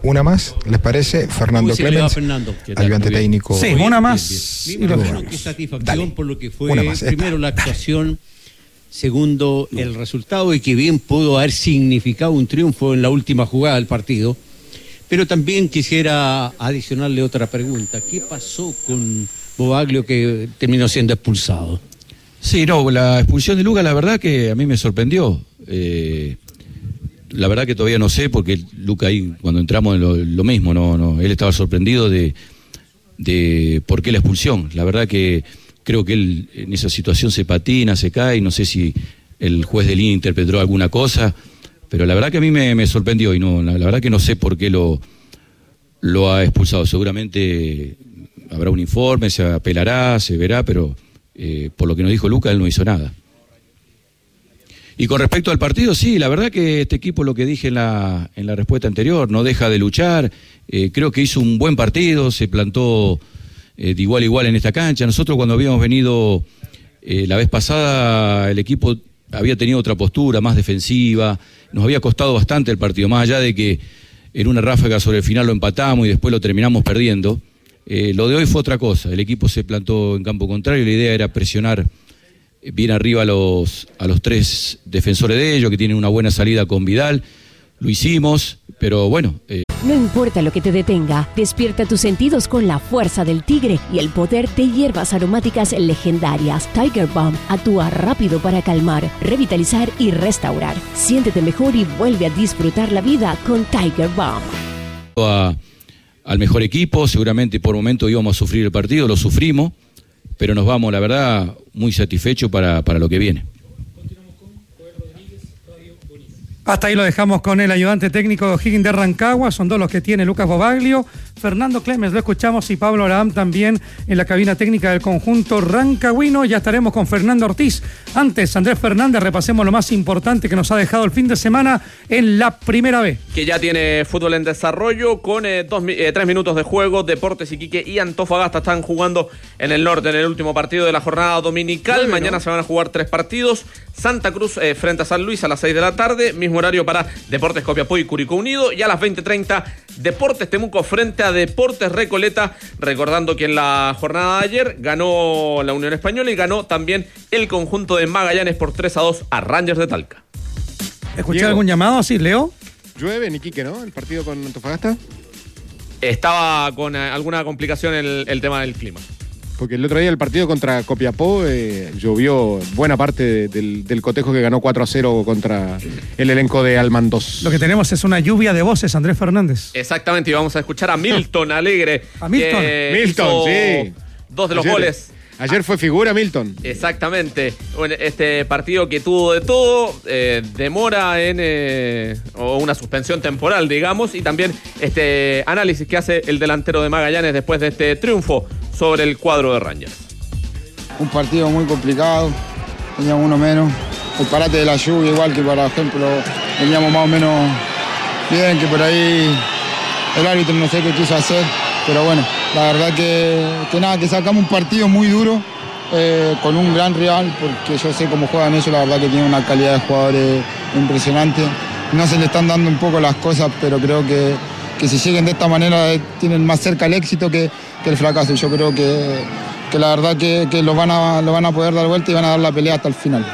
una más, ¿les parece? Fernando Clemens, ayudante técnico. Sí, una más. Me imagino que satisfacción por lo que fue primero la actuación, segundo el resultado, y que bien pudo haber significado un triunfo en la última jugada del partido. Pero también quisiera adicionarle otra pregunta. ¿Qué pasó con Bobaglio, que terminó siendo expulsado? Sí, no, la expulsión de Luca, la verdad que a mí me sorprendió. La verdad que todavía no sé, porque Luca ahí, cuando entramos, lo mismo, no, él estaba sorprendido de por qué la expulsión. La verdad que creo que él en esa situación se patina, se cae, no sé si el juez de línea interpretó alguna cosa, pero la verdad que a mí me sorprendió, y no, la verdad que no sé por qué lo ha expulsado. Seguramente habrá un informe, se apelará, se verá, pero por lo que nos dijo Luca, él no hizo nada. Y con respecto al partido, sí, la verdad que este equipo, lo que dije en la respuesta anterior, no deja de luchar. Creo que hizo un buen partido, se plantó de igual a igual en esta cancha. Nosotros, cuando habíamos venido la vez pasada, el equipo había tenido otra postura, más defensiva. Nos había costado bastante el partido, más allá de que en una ráfaga sobre el final lo empatamos y después lo terminamos perdiendo. Lo de hoy fue otra cosa. El equipo se plantó en campo contrario, la idea era presionar bien arriba a los tres defensores de ellos, que tienen una buena salida con Vidal. Lo hicimos, pero bueno. No importa lo que te detenga, despierta tus sentidos con la fuerza del tigre y el poder de hierbas aromáticas legendarias. Tiger Balm actúa rápido para calmar, revitalizar y restaurar. Siéntete mejor y vuelve a disfrutar la vida con Tiger Balm. Al mejor equipo, seguramente por momento íbamos a sufrir el partido, lo sufrimos, pero nos vamos, la verdad, muy satisfechos para lo que viene. Hasta ahí lo dejamos con el ayudante técnico de O'Higgins de Rancagua. Son dos los que tiene Lucas Bobaglio. Fernando Clemens lo escuchamos, y Pablo Abraham también en la cabina técnica del conjunto rancagüino. Ya estaremos con Fernando Ortiz. Antes, Andrés Fernández, repasemos lo más importante que nos ha dejado el fin de semana en la Primera B. Que ya tiene fútbol en desarrollo con 3 minutos de juego. Deportes Iquique y Antofagasta están jugando en el norte en el último partido de la jornada dominical. Mañana se van a jugar 3 partidos. Santa Cruz frente a San Luis a las 6 de la tarde. Mismo horario para Deportes Copiapó y Curicó Unido. Y a las 20:30 Deportes Temuco frente a Deportes Recoleta. Recordando que en la jornada de ayer ganó la Unión Española y ganó también el conjunto de Magallanes por 3-2 a Rangers de Talca. ¿Escuché algún llamado así, Leo? Llueve en Iquique, ¿no? El partido con Antofagasta. Estaba con alguna complicación el tema del clima. Porque el otro día el partido contra Copiapó llovió buena parte del cotejo que ganó 4-0 contra el elenco de Almandós. Lo que tenemos es una lluvia de voces, Andrés Fernández. Exactamente, y vamos a escuchar a Milton Alegre. A Milton. Milton, sí. 2 de los goles. Ayer fue figura Milton. Exactamente. Este partido que tuvo de todo, demora o una suspensión temporal, digamos, y también este análisis que hace el delantero de Magallanes después de este triunfo sobre el cuadro de Rangers. Un partido muy complicado, teníamos uno menos. El parate de la lluvia, igual que por ejemplo, veníamos más o menos bien, que por ahí el árbitro no sé qué quiso hacer, pero bueno, la verdad que sacamos un partido muy duro con un gran rival, porque yo sé cómo juegan ellos, la verdad que tienen una calidad de jugadores impresionante. No se le están dando un poco las cosas, pero creo que si siguen de esta manera tienen más cerca el éxito que el fracaso. Yo creo que la verdad que lo van a poder dar vuelta y van a dar la pelea hasta el final.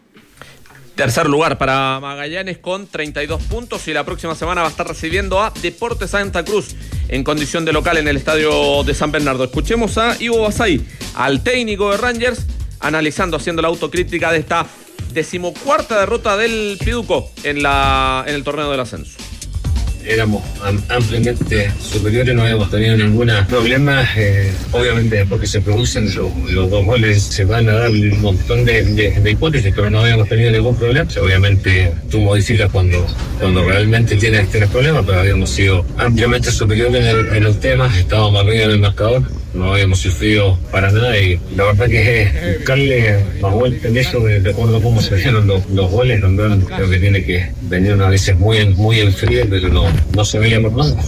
Tercer lugar para Magallanes con 32 puntos y la próxima semana va a estar recibiendo a Deportes Santa Cruz en condición de local en el estadio de San Bernardo. Escuchemos a Ivo Basay, al técnico de Rangers, haciendo la autocrítica de esta 14ª derrota del Piduco en el torneo del ascenso. Éramos ampliamente superiores, no habíamos tenido ningún problema, obviamente porque se producen los 2 goles se van a dar un montón de hipótesis, pero no habíamos tenido ningún problema. Obviamente tú modificas cuando realmente tienes problemas, pero habíamos sido ampliamente superiores en el tema, estábamos arriba en el marcador, no habíamos sufrido para nada y la verdad que es buscarle más vuelta en eso de acuerdo a cómo se dieron los goles, creo que tiene que venir una veces muy en frío, pero no se veía por nada.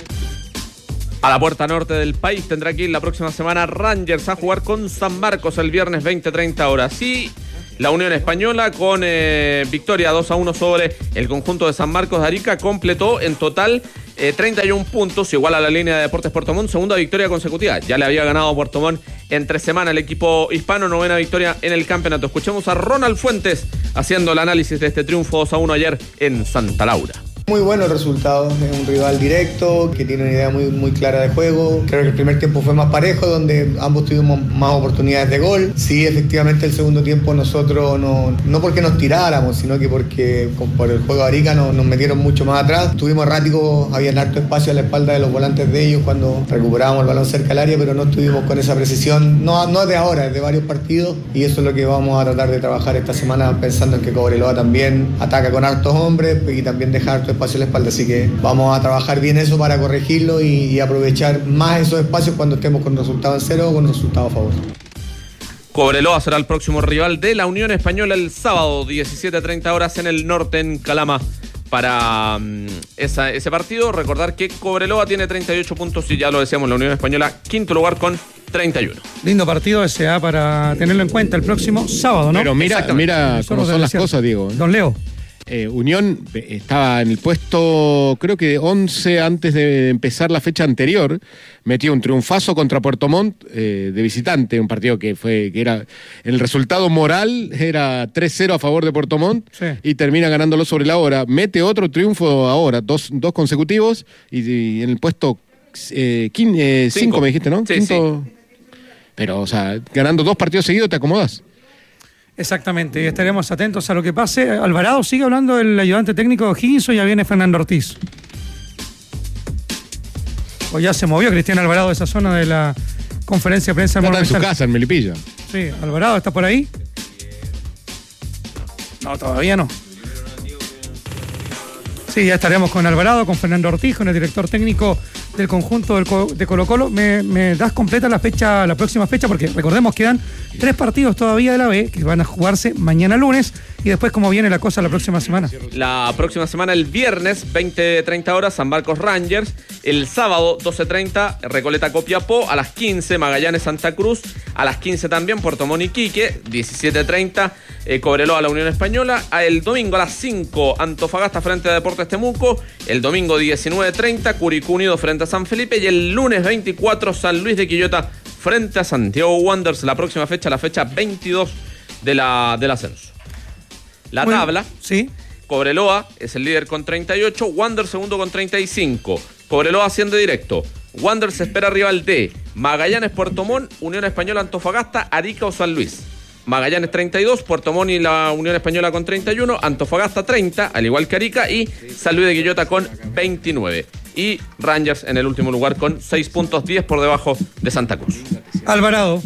A la puerta norte del país tendrá que ir la próxima semana Rangers a jugar con San Marcos el viernes 20:30 horas. Sí, la Unión Española con victoria 2-1 sobre el conjunto de San Marcos de Arica completó en total 31 puntos, igual a la línea de Deportes Puerto Montt, segunda victoria consecutiva. Ya le había ganado a Puerto Montt entre semana el equipo hispano, novena victoria en el campeonato. Escuchemos a Ronald Fuentes haciendo el análisis de este triunfo 2-1 ayer en Santa Laura. Muy bueno el resultado, es un rival directo, que tiene una idea muy clara de juego. Creo que el primer tiempo fue más parejo, donde ambos tuvimos más oportunidades de gol. Sí, efectivamente el segundo tiempo nosotros, no porque nos tiráramos, sino que porque por el juego de Arica nos metieron mucho más atrás. Estuvimos erráticos, había harto espacio a la espalda de los volantes de ellos cuando recuperábamos el balón cerca del área, pero no estuvimos con esa precisión, no es de ahora, es de varios partidos, y eso es lo que vamos a tratar de trabajar esta semana, pensando en que Cobreloa también ataca con hartos hombres y también deja harto espacio en la espalda, así que vamos a trabajar bien eso para corregirlo y aprovechar más esos espacios cuando estemos con resultado en cero o con resultado a favor. Cobreloa será el próximo rival de la Unión Española el sábado, 17:30 horas en el norte, en Calama, para ese partido. Recordar que Cobreloa tiene 38 puntos y ya lo decíamos, la Unión Española quinto lugar con 31. Lindo partido ese, para tenerlo en cuenta el próximo sábado, ¿no? Pero mira cómo son las cosas, Diego. Don Leo. Unión estaba en el puesto, creo que 11 antes de empezar la fecha anterior. Metió un triunfazo contra Puerto Montt de visitante, un partido que era, el resultado moral era 3-0 a favor de Puerto Montt, sí, y termina ganándolo sobre la hora. Mete otro triunfo ahora, dos consecutivos, y en el puesto 5 me dijiste, ¿no? Sí, quinto. Sí. Pero, o sea, ganando 2 partidos seguidos te acomodas. Exactamente, y estaremos atentos a lo que pase. Alvarado sigue hablando del ayudante técnico de Higgins, o ya viene Fernando Ortiz. O ya se movió Cristian Alvarado de esa zona de la conferencia de prensa. Está en su casa, en Melipilla. Sí, Alvarado está por ahí. No, todavía no. Sí, ya estaremos con Alvarado, con Fernando Ortiz, con el director técnico del conjunto de Colo-Colo. ¿Me das completa la próxima fecha? Porque recordemos que quedan 3 partidos todavía de la B que van a jugarse mañana lunes, y después cómo viene la cosa la próxima semana. La próxima semana, el viernes 20:30 horas, San Marcos Rangers. El sábado 12:30 Recoleta Copiapó. A las 15 Magallanes Santa Cruz. A las 15 también Puerto Montt Iquique. 17:30 Cobreloa la Unión Española. El domingo a las 5 Antofagasta frente a Deportes Temuco. El domingo 19:30 Curicó Unido frente a San Felipe, y el lunes 24 San Luis de Quillota frente a Santiago Wanderers. La próxima fecha, la fecha 22 del ascenso. La tabla, sí. Cobreloa es el líder con 38, Wanderers segundo con 35. Cobreloa asciende directo. Wanderers espera rival de Magallanes, Puerto Montt, Unión Española, Antofagasta, Arica o San Luis. Magallanes 32, Puerto Montt y la Unión Española con 31, Antofagasta 30, al igual que Arica, y San Luis de Quillota con 29. Y Rangers en el último lugar con 6 puntos, 10 por debajo de Santa Cruz. Alvarado,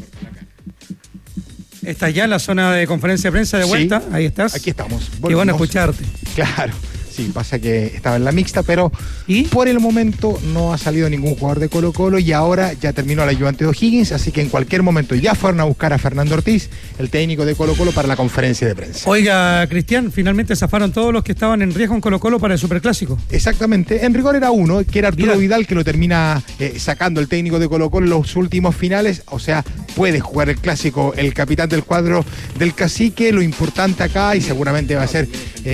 ¿estás ya en la zona de conferencia de prensa de vuelta? Sí, ahí estás. Aquí estamos. Qué bueno escucharte. Claro. Sí, pasa que estaba en la mixta, pero por el momento no ha salido ningún jugador de Colo-Colo, y ahora ya terminó el ayudante de O'Higgins, así que en cualquier momento ya fueron a buscar a Fernando Ortiz, el técnico de Colo-Colo, para la conferencia de prensa. Oiga, Cristian, finalmente zafaron todos los que estaban en riesgo en Colo-Colo para el Superclásico. Exactamente, en rigor era uno, que era Arturo Vidal, que lo termina sacando el técnico de Colo-Colo en los últimos finales, o sea, puede jugar el clásico el capitán del cuadro del Cacique. Lo importante acá, y seguramente va a ser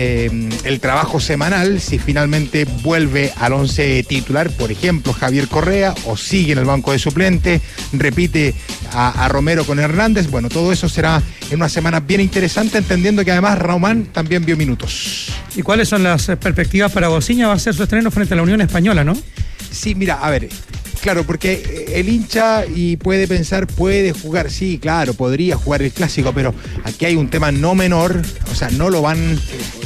el trabajo semanal, si finalmente vuelve al 11 titular, por ejemplo, Javier Correa, o sigue en el banco de suplente, repite a Romero con Hernández. Bueno, todo eso será en una semana bien interesante, entendiendo que además Román también vio minutos. ¿Y cuáles son las perspectivas para Bociña? Va a ser su estreno frente a la Unión Española, ¿no? Sí, mira, a ver, claro, porque el hincha y puede pensar, puede jugar, sí, claro, podría jugar el clásico, pero aquí hay un tema no menor, o sea, no lo van,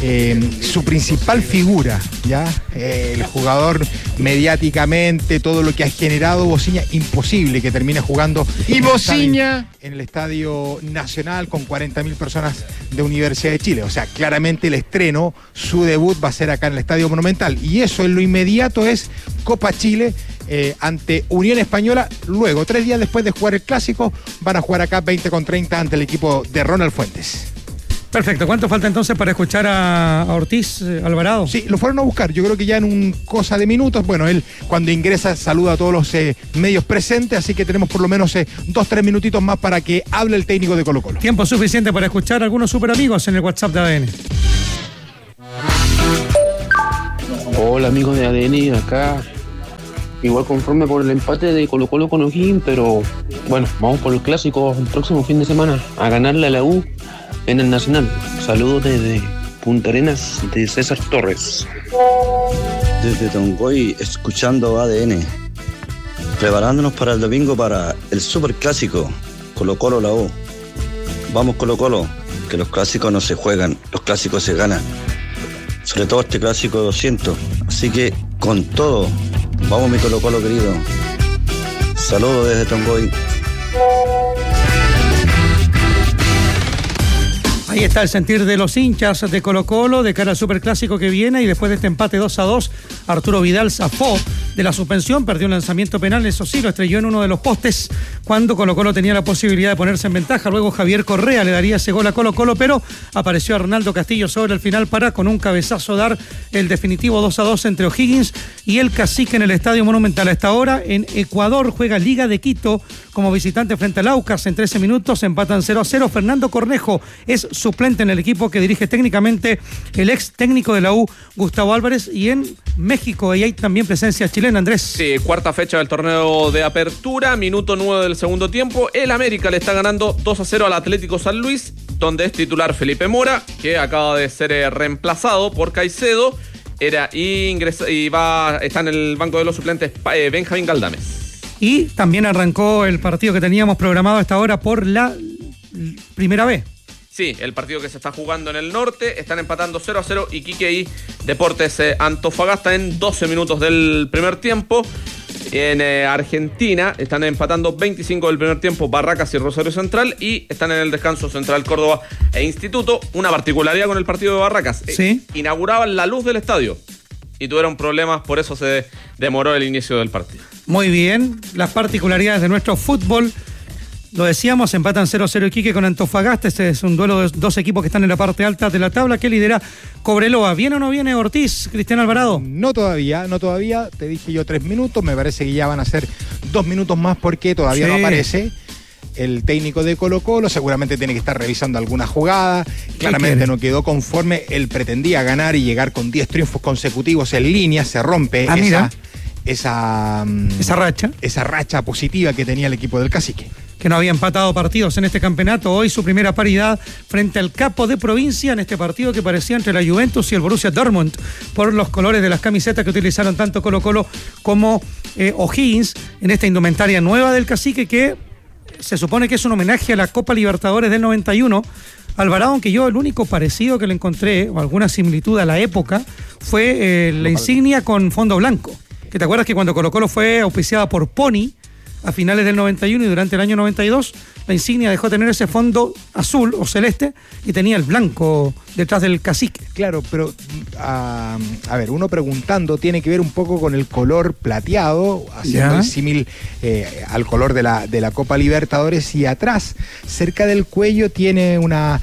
su principal figura, ¿ya? El jugador mediáticamente, todo lo que ha generado Bociña, imposible que termine jugando. Y Bociña en el Estadio Nacional con 40.000 personas de Universidad de Chile, o sea, claramente el estreno, su debut va a ser acá en el Estadio Monumental, y eso en lo inmediato es Copa Chile, ante Unión Española. Luego, 3 días después de jugar el clásico, van a jugar acá 20:30 ante el equipo de Ronald Fuentes. Perfecto. ¿Cuánto falta entonces para escuchar a Ortiz, Alvarado? Sí, lo fueron a buscar, yo creo que ya en un cosa de minutos. Bueno, él cuando ingresa saluda a todos los medios presentes, así que tenemos por lo menos 2-3 minutitos más para que hable el técnico de Colo-Colo. Tiempo suficiente para escuchar a algunos super amigos en el WhatsApp de ADN. Hola amigos de ADN, acá igual conforme por el empate de Colo Colo con O'Higgins, pero bueno, vamos por el clásico el próximo fin de semana, a ganarle a la U en el Nacional. Saludos desde Punta Arenas de César Torres. Desde Tongoy, escuchando ADN, preparándonos para el domingo para el super clásico Colo Colo la U. Vamos Colo Colo, que los clásicos no se juegan, los clásicos se ganan, sobre todo este clásico 200, así que con todo, vamos mi Colo Colo querido. Saludos desde Tongoy. Ahí está el sentir de los hinchas de Colo Colo de cara al superclásico que viene, y después de este empate 2-2, Arturo Vidal zafó de la suspensión, perdió un lanzamiento penal, eso sí, lo estrelló en uno de los postes cuando Colo Colo tenía la posibilidad de ponerse en ventaja. Luego Javier Correa le daría ese gol a Colo Colo, pero apareció Arnaldo Castillo sobre el final para con un cabezazo dar el definitivo 2-2 entre O'Higgins y el Cacique en el Estadio Monumental. A esta hora en Ecuador juega Liga de Quito como visitante frente al Aucas. En 13 minutos empatan 0-0. Fernando Cornejo es suplente en el equipo que dirige técnicamente el ex técnico de la U, Gustavo Álvarez, y en México y hay también presencia chilena, Andrés. Sí, cuarta fecha del torneo de apertura, minuto 9 del segundo tiempo. El América le está ganando 2-0 al Atlético San Luis, donde es titular Felipe Mora, que acaba de ser reemplazado por Caicedo. Está en el banco de los suplentes Benjamín Galdames. Y también arrancó el partido que teníamos programado a esta hora por la primera vez. Sí, el partido que se está jugando en el norte. Están empatando 0-0 Iquique y Deportes Antofagasta en 12 minutos del primer tiempo. En Argentina están empatando 25 del primer tiempo Barracas y Rosario Central, y están en el descanso Central Córdoba e Instituto. Una particularidad con el partido de Barracas. ¿Sí? Inauguraban la luz del estadio y tuvieron problemas, por eso se demoró el inicio del partido. Muy bien, las particularidades de nuestro fútbol. Lo decíamos, empatan 0-0 Iquique con Antofagasta. Este es un duelo de dos equipos que están en la parte alta de la tabla, que lidera Cobreloa. ¿Viene o no viene Ortiz, Cristian Alvarado? No todavía. Te dije yo 3 minutos, me parece que ya van a ser 2 minutos más porque todavía no aparece el técnico de Colo Colo. Seguramente tiene que estar revisando alguna jugada. Claramente no quedó conforme. Él pretendía ganar y llegar con 10 triunfos consecutivos en línea. Se rompe esa racha positiva que tenía el equipo del Cacique, que no había empatado partidos en este campeonato. Hoy su primera paridad frente al capo de provincia en este partido que parecía entre la Juventus y el Borussia Dortmund por los colores de las camisetas que utilizaron tanto Colo Colo como O'Higgins en esta indumentaria nueva del Cacique, que se supone que es un homenaje a la Copa Libertadores del 91. Alvarado, aunque yo el único parecido que le encontré o alguna similitud a la época fue la insignia con fondo blanco. ¿Que te acuerdas que cuando Colo Colo fue auspiciada por Pony a finales del 91 y durante el año 92, la insignia dejó de tener ese fondo azul o celeste y tenía el blanco detrás del Cacique? Claro, pero a ver, uno preguntando tiene que ver un poco con el color plateado, haciendo el símil al color de la Copa Libertadores, y atrás, cerca del cuello, tiene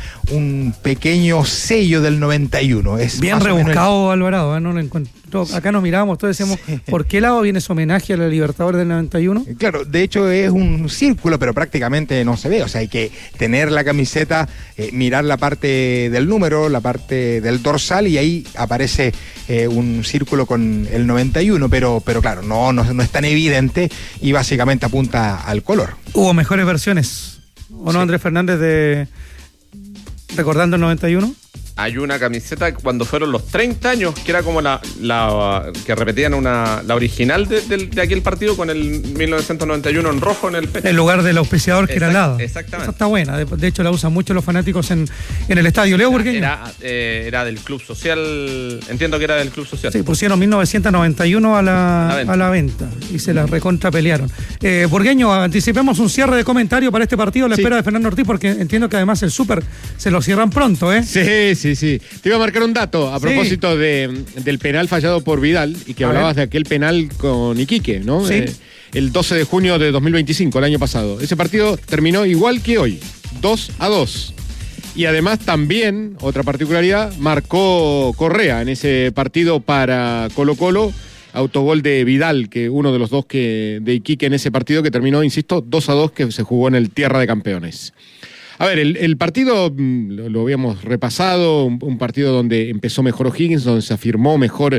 un pequeño sello del 91. Es bien rebuscado, Alvarado, no lo encuentro. Acá nos mirábamos todos, decíamos, ¿por qué lado viene ese homenaje a la Libertadores del 91? Claro, de hecho es un círculo, pero prácticamente no se ve. O sea, hay que tener la camiseta, mirar la parte del número, la parte del dorsal, y ahí aparece un círculo con el 91, pero claro, no es tan evidente y básicamente apunta al color. Hubo mejores versiones, ¿o no, Andrés Fernández, de recordando el 91? Hay una camiseta cuando fueron los 30 años, que era como la que repetían la original de aquel partido, con el 1991 en rojo en el pecho. En lugar del auspiciador que era al lado. Exactamente. Esa está buena, de hecho la usan mucho los fanáticos en el estadio. Leo Burgueño. Era del Club Social, entiendo que era del Club Social. Sí, pusieron 1991 a la venta y se la recontrapelearon. Burgueño, anticipemos un cierre de comentario para este partido a la espera de Fernando Ortiz, porque entiendo que además el Súper se lo cierran pronto, ¿eh? Sí. Te iba a marcar un dato a propósito del penal fallado por Vidal, y que hablabas de aquel penal con Iquique, ¿no? Sí. El 12 de junio de 2025, el año pasado. Ese partido terminó igual que hoy, 2-2. Y además también, otra particularidad, marcó Correa en ese partido para Colo Colo, autogol de Vidal, que uno de los dos de Iquique en ese partido que terminó, insisto, 2-2, que se jugó en el Tierra de Campeones. A ver, el partido lo habíamos repasado, un partido donde empezó mejor O'Higgins, donde se afirmó mejor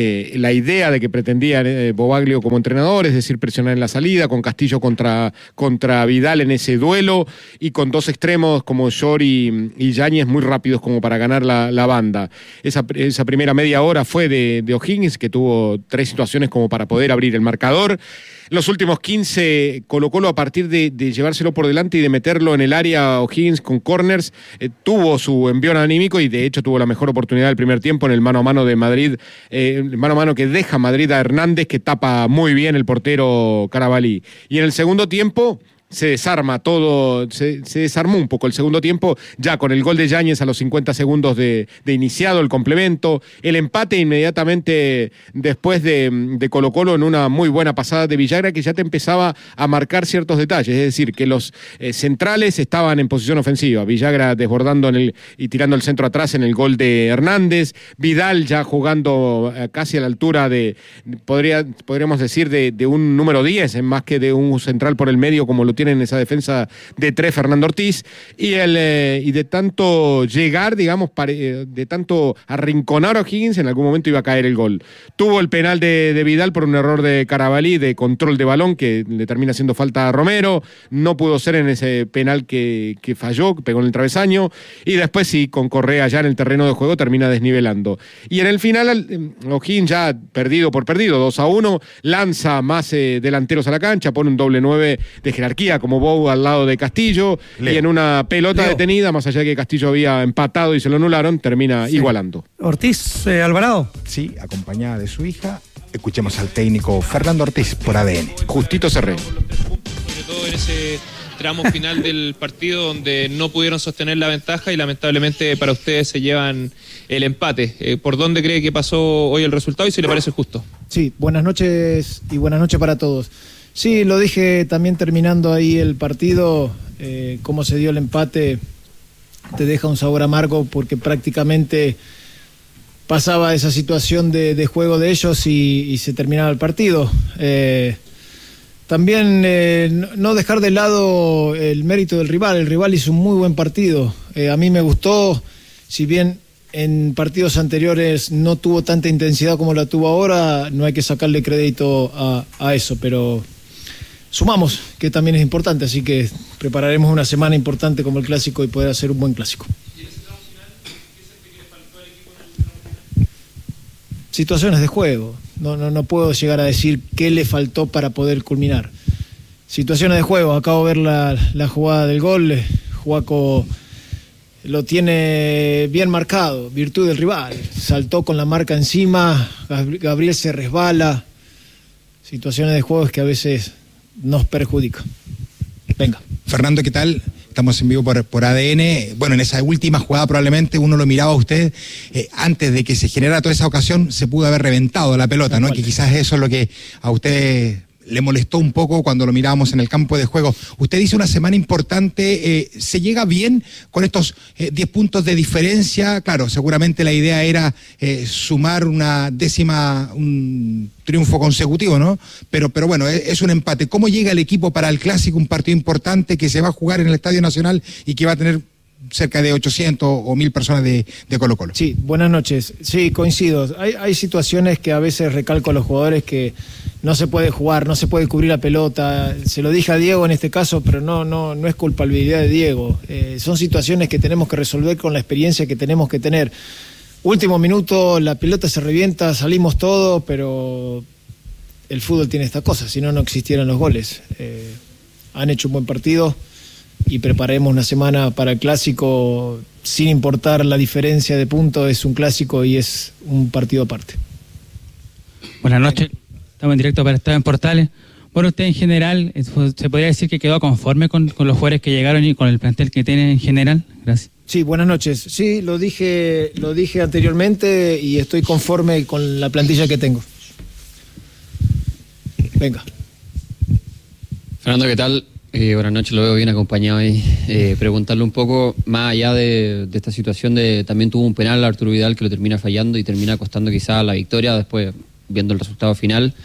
la idea de que pretendía Bobaglio como entrenador, es decir, presionar en la salida, con Castillo contra Vidal en ese duelo, y con dos extremos como Llori y Yáñez muy rápidos como para ganar la banda. Esa primera media hora fue de O'Higgins, que tuvo 3 situaciones como para poder abrir el marcador. Los últimos 15, Colo-Colo, a partir de llevárselo por delante y de meterlo en el área, O'Higgins con corners, tuvo su envión anímico y de hecho tuvo la mejor oportunidad del primer tiempo en el mano a mano de Madrid, el mano a mano que deja Madrid a Hernández, que tapa muy bien el portero Carabalí. Y en el segundo tiempo se desarma todo, se desarmó un poco el segundo tiempo, ya con el gol de Yáñez a los 50 segundos de iniciado el complemento, el empate inmediatamente después de Colo-Colo en una muy buena pasada de Villagra, que ya te empezaba a marcar ciertos detalles, es decir, que los centrales estaban en posición ofensiva, Villagra desbordando y tirando el centro atrás en el gol de Hernández, Vidal ya jugando casi a la altura podríamos decir, de un número 10, más que de un central por el medio como lo tiene en esa defensa de 3 Fernando Ortiz, y de tanto llegar, digamos, de tanto arrinconar a O'Higgins, en algún momento iba a caer el gol. Tuvo el penal de Vidal por un error de Carabalí de control de balón que le termina haciendo falta a Romero, no pudo ser en ese penal que falló, pegó en el travesaño, y después sí, con Correa ya en el terreno de juego termina desnivelando. Y en el final O'Higgins ya perdido por perdido, 2-1, lanza más delanteros a la cancha, pone un doble 9 de jerarquía como Bow al lado de Castillo, y en una pelota detenida, más allá de que Castillo había empatado y se lo anularon, termina igualando. Ortiz, Alvarado. Sí, acompañada de su hija. Escuchemos al técnico Fernando Ortiz por ADN. Justito Cerré. Sobre todo en ese tramo final del partido donde no pudieron sostener la ventaja y lamentablemente para ustedes se llevan el empate. ¿Por dónde cree que pasó hoy el resultado y si le parece justo? Sí, buenas noches y buenas noches para todos. Sí, lo dije también terminando ahí el partido, cómo se dio el empate, te deja un sabor amargo porque prácticamente pasaba esa situación de juego de ellos y se terminaba el partido. También no dejar de lado el mérito del rival. El rival hizo un muy buen partido. A mí me gustó, si bien en partidos anteriores no tuvo tanta intensidad como la tuvo ahora, no hay que sacarle crédito a eso, pero sumamos, que también es importante, así que prepararemos una semana importante como el Clásico y poder hacer un buen Clásico. ¿Y en ese tramo final, qué se te faltó al equipo en el tramo final? Situaciones de juego. No puedo llegar a decir qué le faltó para poder culminar. Situaciones de juego. Acabo de ver la jugada del gol. Juaco lo tiene bien marcado, virtud del rival. Saltó con la marca encima, Gabriel se resbala. Situaciones de juego que a veces nos perjudica. Venga. Fernando, ¿qué tal? Estamos en vivo por ADN. Bueno, en esa última jugada probablemente uno lo miraba a usted, antes de que se generara toda esa ocasión, se pudo haber reventado la pelota, ¿no? Que quizás eso es lo que a usted le molestó un poco cuando lo mirábamos en el campo de juego. Usted dice una semana importante, ¿se llega bien con estos 10 puntos de diferencia? Claro, seguramente la idea era sumar un triunfo consecutivo, ¿no? Pero bueno, es un empate. ¿Cómo llega el equipo para el Clásico, un partido importante que se va a jugar en el Estadio Nacional y que va a tener cerca de 800 o 1000 personas de Colo-Colo? Sí, buenas noches. Sí, coincido. Hay situaciones que a veces recalco a los jugadores que no se puede jugar, no se puede cubrir la pelota. Se lo dije a Diego en este caso, pero no es culpabilidad de Diego. Son situaciones que tenemos que resolver con la experiencia que tenemos que tener. Último minuto, la pelota se revienta, salimos todos, pero el fútbol tiene estas cosas, si no, no existieran los goles. Han hecho un buen partido y prepararemos una semana para el Clásico sin importar la diferencia de puntos. Es un Clásico y es un partido aparte. Buenas noches, estamos en directo para Estadio en Portales. Bueno, usted en general, ¿se podría decir que quedó conforme con los jugadores que llegaron y con el plantel que tiene en general? Gracias. Sí, buenas noches. Sí, lo dije anteriormente y estoy conforme con la plantilla que tengo. Venga. Fernando, ¿qué tal? Buenas noches, lo veo bien acompañado ahí. Preguntarle un poco, más allá de esta situación también tuvo un penal Arturo Vidal que lo termina fallando y termina costando quizá la victoria, después viendo el resultado final.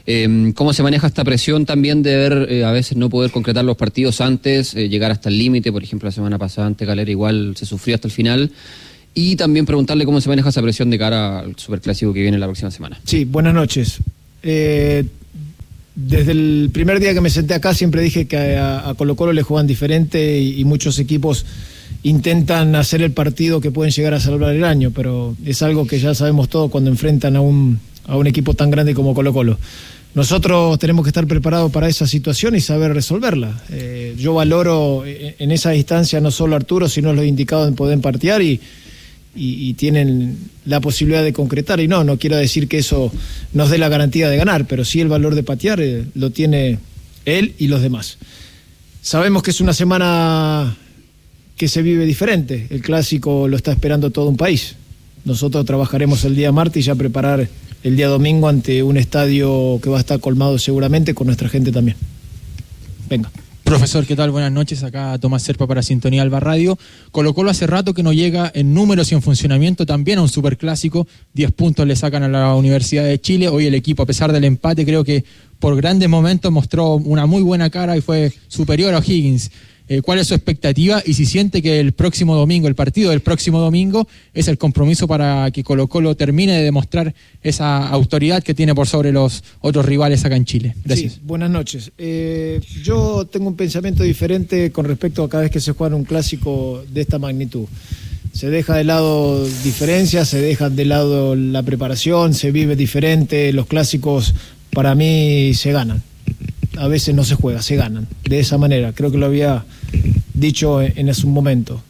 ¿Cómo se maneja esta presión también de ver a veces no poder concretar los partidos antes, llegar hasta el límite? Por ejemplo, la semana pasada ante Calera igual se sufrió hasta el final. Y también preguntarle cómo se maneja esa presión de cara al Superclásico que viene la próxima semana. Sí, buenas noches. Desde el primer día que me senté acá siempre dije que a Colo-Colo le juegan diferente y muchos equipos intentan hacer el partido que pueden llegar a salvar el año, pero es algo que ya sabemos todos cuando enfrentan a un equipo tan grande como Colo-Colo. Nosotros tenemos que estar preparados para esa situación y saber resolverla. Yo valoro en esa distancia no solo a Arturo, sino los indicados en poder partear y tienen la posibilidad de concretar. Y no quiero decir que eso nos dé la garantía de ganar, pero sí el valor de patear lo tiene él y los demás. Sabemos que es una semana que se vive diferente. El clásico lo está esperando todo un país. Nosotros trabajaremos el día martes y ya preparar el día domingo ante un estadio que va a estar colmado seguramente con nuestra gente también. Venga. Profesor, ¿qué tal? Buenas noches. Acá Tomás Serpa para Sintonía Alba Radio. Colo-Colo hace rato que no llega en números y en funcionamiento también a un superclásico. 10 puntos le sacan a la Universidad de Chile. Hoy el equipo, a pesar del empate, creo que por grandes momentos mostró una muy buena cara y fue superior a O'Higgins. ¿Cuál es su expectativa? Y si siente que el próximo domingo, el partido del próximo domingo, es el compromiso para que Colo-Colo termine de demostrar esa autoridad que tiene por sobre los otros rivales acá en Chile. Gracias. Sí, buenas noches. Yo tengo un pensamiento diferente con respecto a cada vez que se juega un clásico de esta magnitud. Se deja de lado diferencias, se deja de lado la preparación, se vive diferente. Los clásicos para mí se ganan. A veces no se juega, se ganan. De esa manera, creo que lo había dicho en ese momento.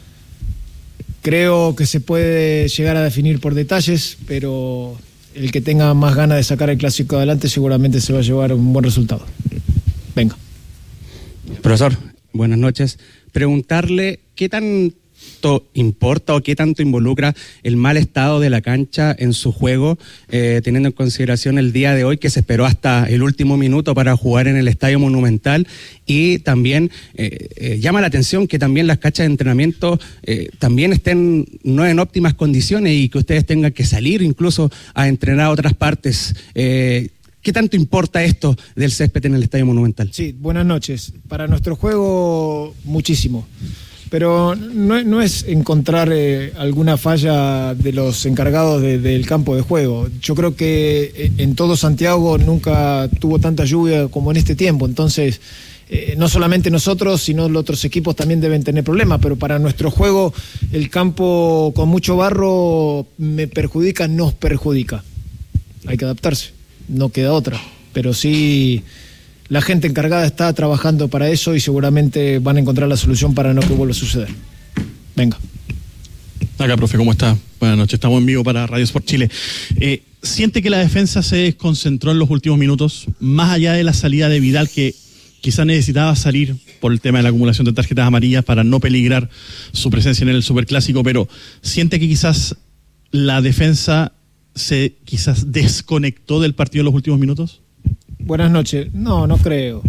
Creo que se puede llegar a definir por detalles, pero el que tenga más ganas de sacar el clásico adelante seguramente se va a llevar un buen resultado. Venga. Profesor, buenas noches. Preguntarle qué tanto importa o qué tanto involucra el mal estado de la cancha en su juego, teniendo en consideración el día de hoy que se esperó hasta el último minuto para jugar en el Estadio Monumental, y también llama la atención que también las canchas de entrenamiento también estén no en óptimas condiciones y que ustedes tengan que salir incluso a entrenar a otras partes. ¿Qué tanto importa esto del césped en el Estadio Monumental? Sí, buenas noches. Para nuestro juego, muchísimo. Pero no es encontrar alguna falla de los encargados del campo de juego. Yo creo que en todo Santiago nunca tuvo tanta lluvia como en este tiempo. Entonces, no solamente nosotros, sino los otros equipos también deben tener problemas. Pero para nuestro juego, el campo con mucho barro me perjudica, nos perjudica. Hay que adaptarse, no queda otra. Pero sí, la gente encargada está trabajando para eso y seguramente van a encontrar la solución para no que vuelva a suceder. Venga. Acá, profe, ¿cómo está? Buenas noches, estamos en vivo para Radio Sport Chile. ¿Siente que la defensa se desconcentró en los últimos minutos? Más allá de la salida de Vidal, que quizá necesitaba salir por el tema de la acumulación de tarjetas amarillas para no peligrar su presencia en el Superclásico, pero ¿siente que quizás la defensa se desconectó del partido en los últimos minutos? Buenas noches. No creo.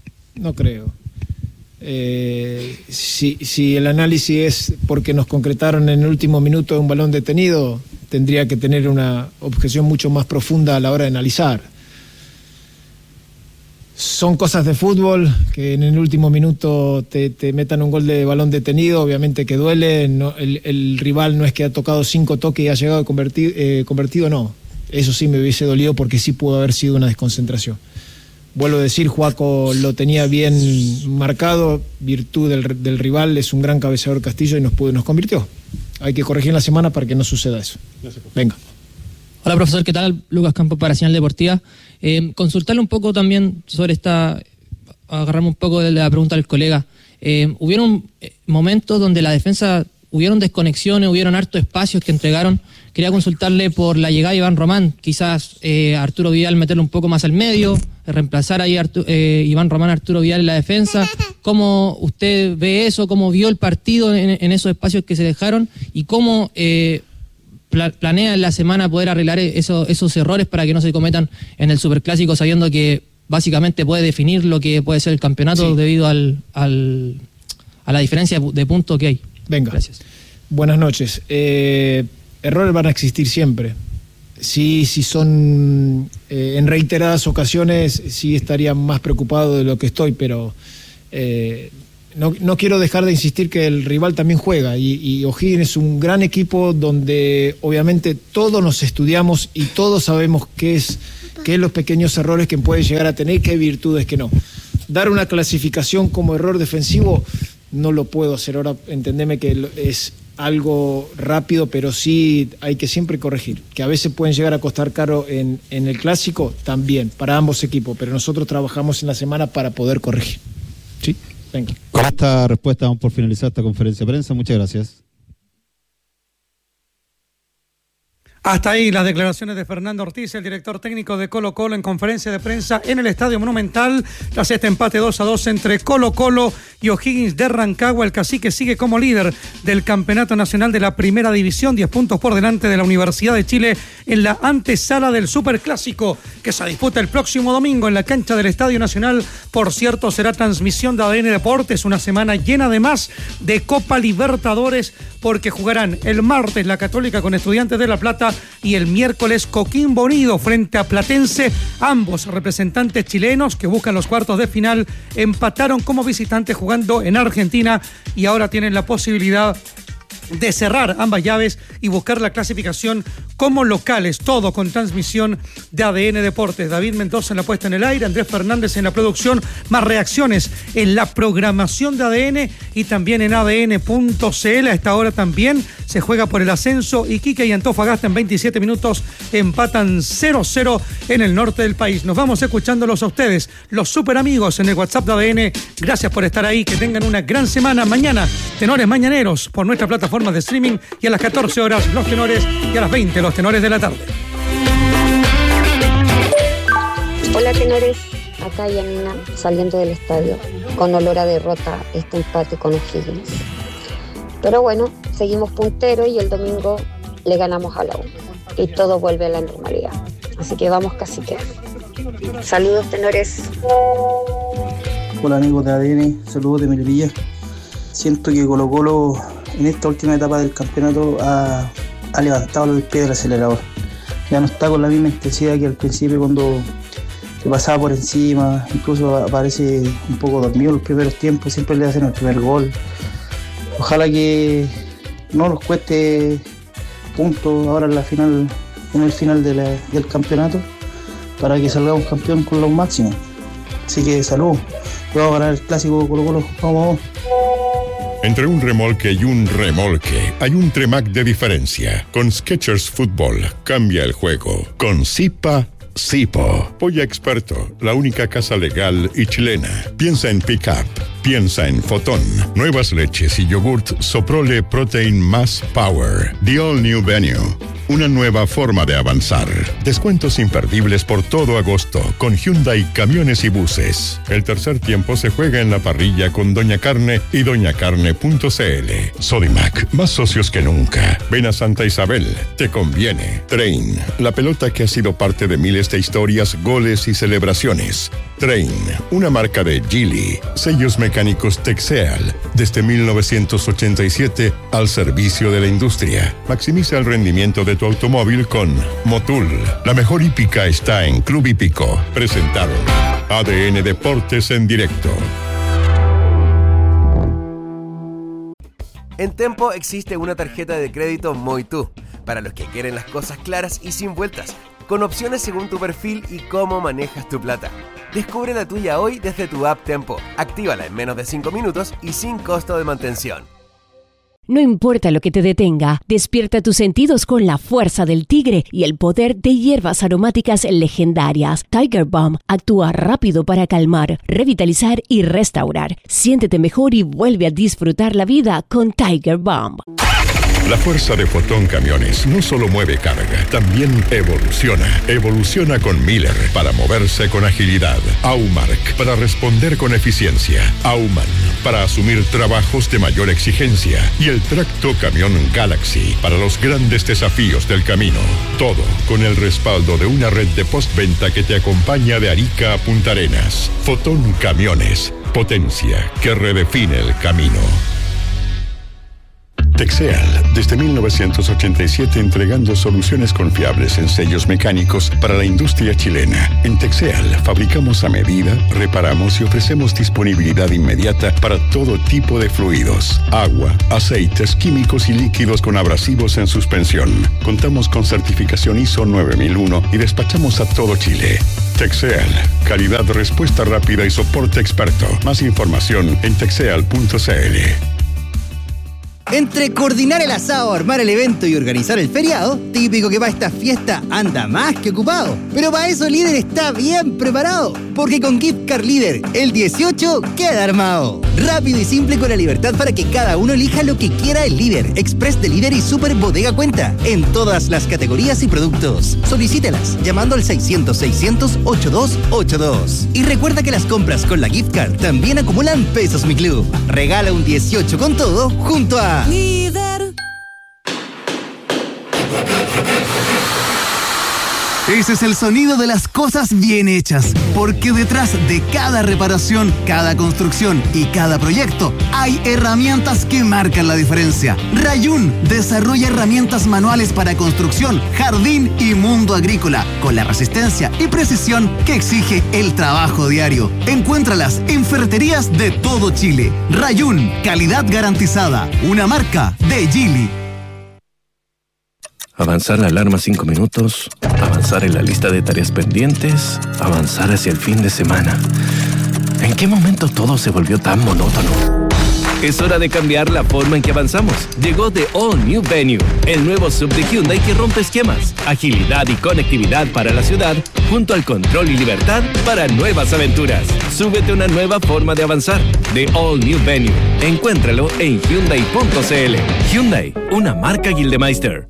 Si el análisis es porque nos concretaron en el último minuto de un balón detenido, tendría que tener una objeción mucho más profunda a la hora de analizar. Son cosas de fútbol, que en el último minuto te metan un gol de balón detenido, obviamente que duele. No, el rival no es que ha tocado 5 toques y ha llegado convertido, no. Eso sí me hubiese dolido porque sí pudo haber sido una desconcentración. Vuelvo a decir, Juaco lo tenía bien marcado, virtud del rival, es un gran cabeceador Castillo y nos convirtió. Hay que corregir en la semana para que no suceda eso. Venga. Hola profesor, ¿qué tal? Lucas Campos para Señal Deportiva. Consultarle un poco también sobre agarrarme un poco de la pregunta del colega. Hubieron momentos donde la defensa, hubieron desconexiones, hubieron hartos espacios que entregaron. Quería consultarle por la llegada de Iván Román, quizás Arturo Vidal meterlo un poco más al medio, reemplazar ahí Iván Román, Arturo Vidal en la defensa. ¿Cómo usted ve eso? ¿Cómo vio el partido en esos espacios que se dejaron? ¿Y cómo planea en la semana poder arreglar esos errores para que no se cometan en el Superclásico, sabiendo que básicamente puede definir lo que puede ser el campeonato debido a la diferencia de puntos que hay? Venga. Gracias. Buenas noches. Errores van a existir siempre. Sí, si son en reiteradas ocasiones, sí estaría más preocupado de lo que estoy, pero no quiero dejar de insistir que el rival también juega y O'Higgins es un gran equipo donde obviamente todos nos estudiamos y todos sabemos qué es los pequeños errores que pueden llegar a tener y qué virtudes que no. Dar una clasificación como error defensivo no lo puedo hacer ahora, entendeme que es algo rápido, pero sí hay que siempre corregir, que a veces pueden llegar a costar caro en el clásico también, para ambos equipos, pero nosotros trabajamos en la semana para poder corregir. Sí, venga. Con esta respuesta vamos por finalizar esta conferencia de prensa. Muchas gracias. Hasta ahí las declaraciones de Fernando Ortiz, el director técnico de Colo-Colo, en conferencia de prensa en el Estadio Monumental, tras este empate 2-2 entre Colo-Colo y O'Higgins de Rancagua. El Cacique sigue como líder del Campeonato Nacional de la Primera División, 10 puntos por delante de la Universidad de Chile en la antesala del Superclásico, que se disputa el próximo domingo en la cancha del Estadio Nacional. Por cierto, será transmisión de ADN Deportes, una semana llena además de Copa Libertadores, porque jugarán el martes la Católica con Estudiantes de La Plata y el miércoles Coquimbo Unido frente a Platense. Ambos representantes chilenos que buscan los cuartos de final empataron como visitantes jugando en Argentina y ahora tienen la posibilidad de cerrar ambas llaves y buscar la clasificación como locales, todo con transmisión de ADN Deportes. David Mendoza en la puesta en el aire, Andrés Fernández en la producción, más reacciones en la programación de ADN y también en ADN.cl. A esta hora también se juega por el ascenso. Iquique y Antofagasta en 27 minutos empatan 0-0 en el norte del país. Nos vamos escuchándolos a ustedes, los super amigos en el WhatsApp de ADN. Gracias por estar ahí, que tengan una gran semana. Mañana, Tenores Mañaneros por nuestra plataforma de streaming, y a las 14 horas los tenores y a las 20 los tenores de la tarde. Hola tenores, acá Yanina saliendo del estadio con olor a derrota este empate con O'Higgins. Pero bueno, seguimos punteros y el domingo le ganamos a la U y todo vuelve a la normalidad. Así que vamos Cacique. Saludos tenores. Hola amigos de ADN, saludos de Melipilla. Siento que Colo-Colo en esta última etapa del campeonato ha levantado el pie del acelerador. Ya no está con la misma intensidad que al principio, cuando se pasaba por encima, incluso aparece un poco dormido en los primeros tiempos, siempre le hacen el primer gol. Ojalá que no nos cueste puntos ahora en el final del campeonato, para que salgamos campeón con los máximos. Así que salud, vamos a ganar el clásico Colo-Colo, vamos. Entre un remolque y un remolque hay un Tremac de diferencia. Con Skechers Fútbol cambia el juego. Con Sipo, Polla Experto, la única casa legal y chilena. Piensa en Pickup, piensa en Fotón. Nuevas leches y yogurt Soprole Protein Mass Power. The All New Venue. Una nueva forma de avanzar. Descuentos imperdibles por todo agosto con Hyundai Camiones y Buses. El tercer tiempo se juega en la parrilla con Doña Carne y doñacarne.cl. Sodimac, más socios que nunca. Ven a Santa Isabel, te conviene. Train, la pelota que ha sido parte de miles de historias, goles y celebraciones. Train, una marca de Geely. Sellos mecánicos Texeal, desde 1987 al servicio de la industria. Maximiza el rendimiento de tu automóvil con Motul. La mejor hípica está en Club Hípico. Presentaron ADN Deportes en directo. En Tempo existe una tarjeta de crédito Moitú, para los que quieren las cosas claras y sin vueltas, con opciones según tu perfil y cómo manejas tu plata. Descubre la tuya hoy desde tu app Tempo. Actívala en menos de 5 minutos y sin costo de mantención. No importa lo que te detenga, despierta tus sentidos con la fuerza del tigre y el poder de hierbas aromáticas legendarias. Tiger Balm actúa rápido para calmar, revitalizar y restaurar. Siéntete mejor y vuelve a disfrutar la vida con Tiger Balm. La fuerza de Fotón Camiones no solo mueve carga, también evoluciona. Evoluciona con Miller para moverse con agilidad. Aumark para responder con eficiencia. Auman para asumir trabajos de mayor exigencia. Y el Tracto Camión Galaxy para los grandes desafíos del camino. Todo con el respaldo de una red de postventa que te acompaña de Arica a Punta Arenas. Fotón Camiones, potencia que redefine el camino. Texeal, desde 1987 entregando soluciones confiables en sellos mecánicos para la industria chilena. En Texeal fabricamos a medida, reparamos y ofrecemos disponibilidad inmediata para todo tipo de fluidos, agua, aceites, químicos y líquidos con abrasivos en suspensión. Contamos con certificación ISO 9001 y despachamos a todo Chile. Texeal, calidad, respuesta rápida y soporte experto. Más información en texeal.cl. Entre coordinar el asado, armar el evento y organizar el feriado, típico que para esta fiesta anda más que ocupado. Pero para eso Líder está bien preparado, porque con Gift Card Líder, el 18 queda armado. Rápido y simple con la libertad para que cada uno elija lo que quiera el Líder, Express de Líder y Super Bodega Cuenta, en todas las categorías y productos. Solicítelas llamando al 600-600-8282. Y recuerda que las compras con la Gift Card también acumulan pesos Mi Club. Regala un 18 con todo junto a Líder. Ese es el sonido de las cosas bien hechas, porque detrás de cada reparación, cada construcción y cada proyecto hay herramientas que marcan la diferencia. Rayun desarrolla herramientas manuales para construcción, jardín y mundo agrícola, con la resistencia y precisión que exige el trabajo diario. Encuéntralas en ferreterías de todo Chile. Rayun, calidad garantizada, una marca de Geely. Avanzar la alarma 5 minutos, avanzar en la lista de tareas pendientes, avanzar hacia el fin de semana. ¿En qué momento todo se volvió tan monótono? Es hora de cambiar la forma en que avanzamos. Llegó The All New Venue, el nuevo SUV de Hyundai que rompe esquemas, agilidad y conectividad para la ciudad, junto al control y libertad para nuevas aventuras. Súbete a una nueva forma de avanzar. The All New Venue. Encuéntralo en Hyundai.cl. Hyundai, una marca Gildemeister.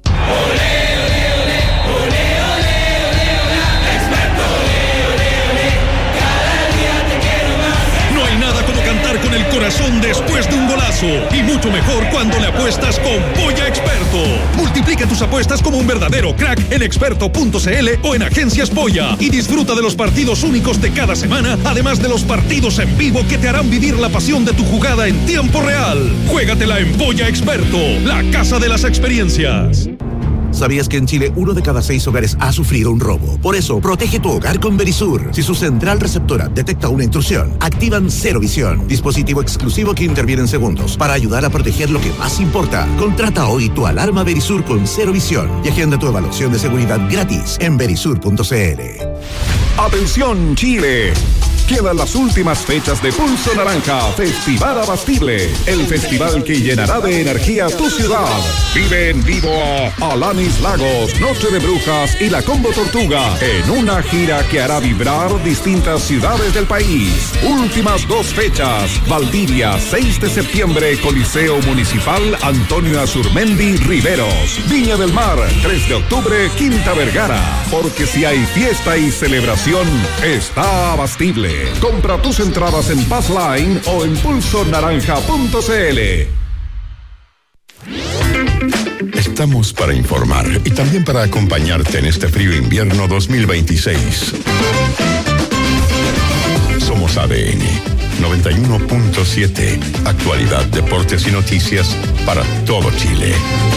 No hay nada como cantar con el corazón después de un golazo, y mucho mejor cuando le apuestas con Polla Experto. Multiplica tus apuestas como un verdadero crack en experto.cl o en Agencias Polla y disfruta de los partidos únicos de cada semana, además de los partidos en vivo que te harán vivir la pasión de tu jugada en tiempo real. Juégatela en Polla Experto, la casa de las experiencias. ¿Sabías que en Chile 1 de cada 6 hogares ha sufrido un robo? Por eso, protege tu hogar con Verisur. Si su central receptora detecta una intrusión, activan Cero Visión, dispositivo exclusivo que interviene en segundos para ayudar a proteger lo que más importa. Contrata hoy tu alarma Verisur con Cero Visión y agenda tu evaluación de seguridad gratis en verisur.cl. ¡Atención, Chile! Quedan las últimas fechas de Pulso Naranja Festival Abastible, el festival que llenará de energía tu ciudad. Vive en vivo a Alanis Lagos, Noche de Brujas y la Combo Tortuga en una gira que hará vibrar distintas ciudades del país. Últimas 2 fechas: Valdivia, 6 de septiembre, Coliseo Municipal Antonio Azurmendi Riveros. Viña del Mar, 3 de octubre, Quinta Vergara. Porque si hay fiesta y celebración, está Abastible. Compra tus entradas en Passline o en pulsonaranja.cl. Estamos para informar y también para acompañarte en este frío invierno 2026. Somos ADN 91.7. Actualidad, deportes y noticias para todo Chile.